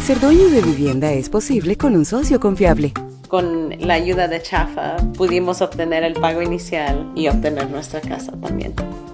Ser dueño de vivienda es posible con un socio confiable. Con la ayuda de Chafa pudimos obtener el pago inicial y obtener nuestra casa también.